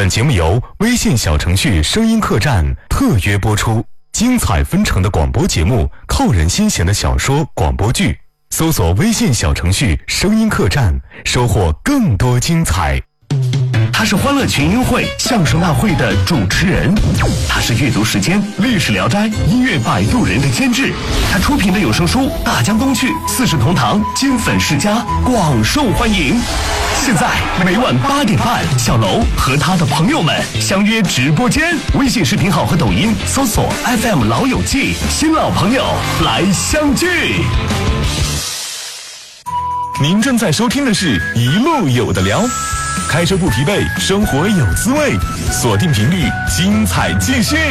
本节目由微信小程序声音客栈特约播出，精彩纷呈的广播节目，扣人心弦的小说广播剧，搜索微信小程序声音客栈，收获更多精彩。 他是欢乐群英会相声大会的主持人，他是阅读时间历史聊斋音乐摆渡人的监制，他出品的有声书《大江东去》四世同堂金粉世家广受欢迎。现在每晚8点半，小楼和他的朋友们相约直播间，微信视频号和抖音搜索 FM 老友记，新老朋友来相聚。 您正在收听的是一路有的聊，开车不疲惫，生活有滋味，锁定频率，精彩继续。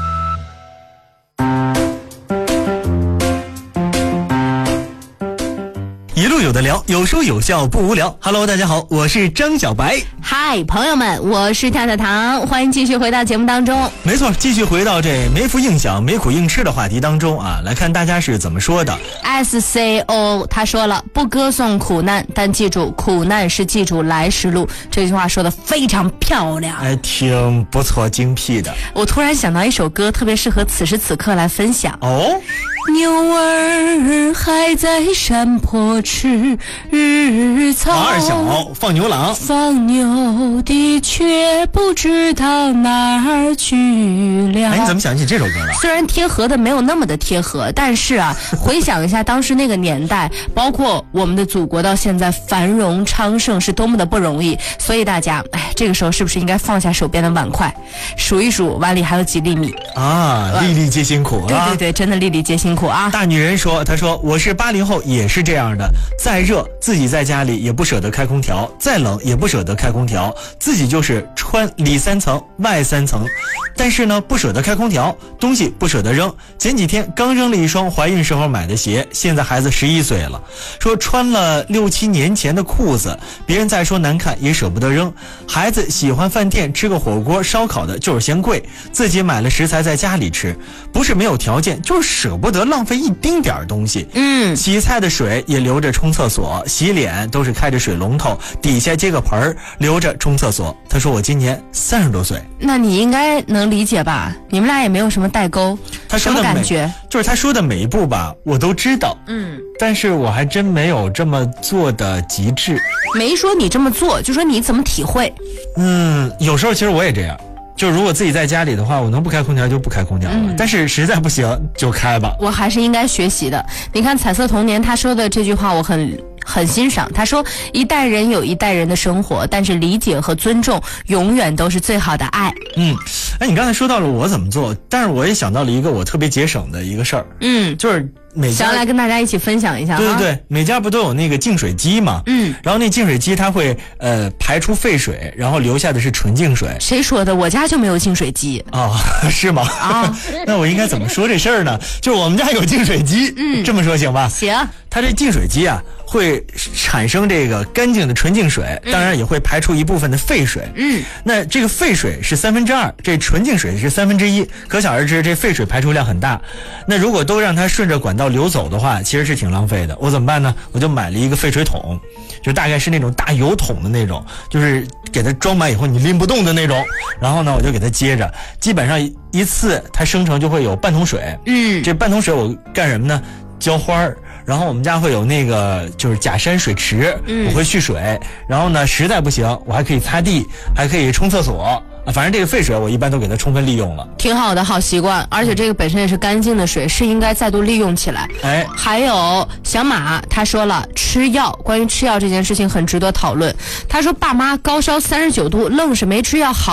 一路有的聊，有说有笑不无聊。Hello， 大家好，我是张小白。 嗨，朋友们，我是跳跳糖，欢迎继续回到节目当中。 没错，继续回到这没福硬享、没苦硬吃的话题当中啊，来看大家是怎么说的。 SCO 他说了，不歌颂苦难，但记住苦难是记住来时路。这句话说得非常漂亮， 哎，挺不错，精辟的。 我突然想到一首歌，特别适合此时此刻来分享。 哦， 牛儿还在山坡吃草， 王二小放牛郎， 放牛的却不知道哪儿去了。 哎，你怎么想起这首歌了？ 虽然贴合的没有那么的贴合，但是啊，回想一下当时那个年代，包括我们的祖国到现在繁荣昌盛是多么的不容易。所以大家，哎，这个时候是不是应该放下手边的碗筷，数一数碗里还有几粒米啊？粒粒皆辛苦啊！ 对对对，真的粒粒皆辛苦啊！ 大女人说，她说我是80后，也是这样的，再热自己在家里也不舍得开空调，再冷也不舍得开空调，自己就是穿里3层外3层，但是呢不舍得开空调，东西不舍得扔。前几天刚扔了一双怀孕时候买的鞋，现在孩子11岁了，说穿了6、7年前的裤子，别人再说难看也舍不得扔。孩子喜欢饭店吃个火锅烧烤的，就是嫌贵，自己买了食材在家里吃，不是没有条件，就是舍不得浪费一丁点儿东西。洗菜的水也留着冲厕所，洗脸都是开着水龙头，底下接个盆儿留着冲厕所。他说我今年30多岁。 那你应该能理解吧？你们俩也没有什么代沟， 他说的什么感觉？ 就是他说的每一步吧，我都知道。但是我还真没有这么做的极致。 没说你这么做，就说你怎么体会。 有时候其实我也这样。就如果自己在家里的话，我能不开空调就不开空调了，但是实在不行就开吧。 我还是应该学习的。你看彩色童年他说的这句话我很欣赏，他说一代人有一代人的生活，但是理解和尊重永远都是最好的爱。 哎，你刚才说到了我怎么做，但是我也想到了一个我特别节省的一个事儿，就是每家想要来跟大家一起分享一下。 对对对，每家不都有那个净水机嘛？然后那净水机它会排出废水，然后留下的是纯净水。 谁说的？我家就没有净水机啊？是吗？ 啊， 那我应该怎么说这事儿呢？就是我们家有净水机，这么说行吧？ 行。 它这净水机啊，会产生这个干净的纯净水，当然也会排出一部分的废水。那这个废水是2/3，这纯净水是1/3，可想而知这废水排出量很大。那如果都让它顺着管道流走的话，其实是挺浪费的。我怎么办呢？我就买了一个废水桶，就大概是那种大油桶的那种，就是给它装满以后你拎不动的那种。然后呢，我就给它接着，基本上一次它生成就会有半桶水。这半桶水我干什么呢？浇花儿。然后我们家会有那个就是假山水池，我会蓄水。然后呢，实在不行我还可以擦地，还可以冲厕所。反正这个废水我一般都给它充分利用了。 挺好的好习惯，而且这个本身也是干净的水，是应该再度利用起来。 哎， 还有小马他说了，吃药，关于吃药这件事情很值得讨论。他说爸妈高烧39度，愣是没吃药好